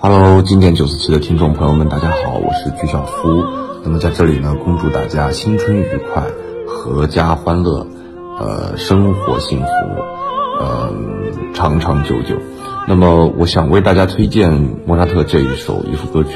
Hello，经典947的听众朋友们，大家好，我是鞠晓夫。那么在这里呢，恭祝大家新春愉快，阖家欢乐，生活幸福，长长久久。那么我想为大家推荐莫扎特这一首歌曲。